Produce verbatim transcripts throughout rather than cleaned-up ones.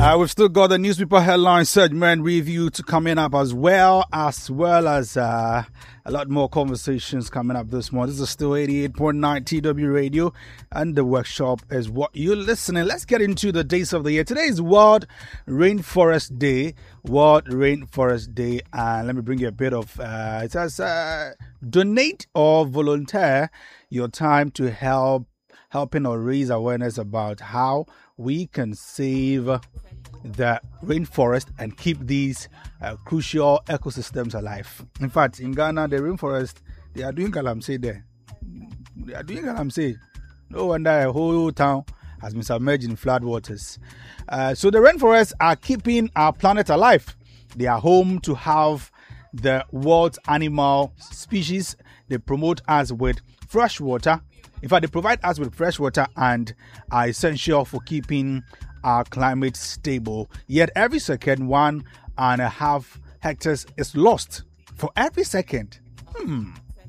Uh, we've still got the newspaper headline segment review to coming up as well, as well as uh, a lot more conversations coming up this morning. This is still eighty-eight point nine T W Radio, and the workshop is what you're listening. Let's get into the days of the year. Today is World Rainforest Day. World Rainforest Day, and let me bring you a bit of uh, it says uh, donate or volunteer your time to help helping or raise awareness about how we can save the rainforest and keep these uh, crucial ecosystems alive. In fact, in Ghana, the rainforest, they are doing galamsey there. They are doing galamsey. No wonder a whole town has been submerged in flood waters. Uh, so the rainforests are keeping our planet alive. They are home to half the world's animal species. They promote us with fresh water. In fact, they provide us with fresh water and are essential for keeping our climate stable. Yet every second, one and a half hectares is lost. For every second. Hmm.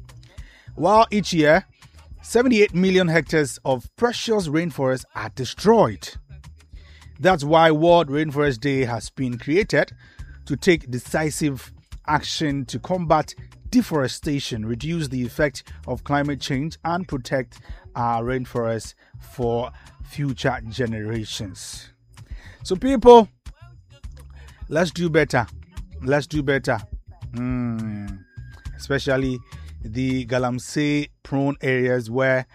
While each year, seventy-eight million hectares of precious rainforests are destroyed. That's why World Rainforest Day has been created to take decisive action to combat deforestation, reduce the effect of climate change, and protect our rainforests for future generations. So people, let's do better. Let's do better. Mm. Especially the galamsey prone areas where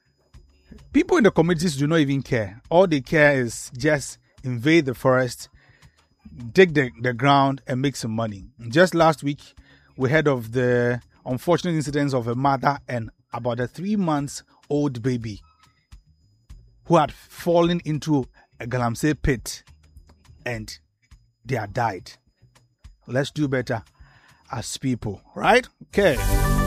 people in the communities do not even care. All they care is just invade the forest, dig the, the ground, and make some money. Just last week, we heard of the unfortunate incidents of a mother and about a three months old baby who had fallen into a galamsey pit and they had died. Let's do better as people, right? Okay.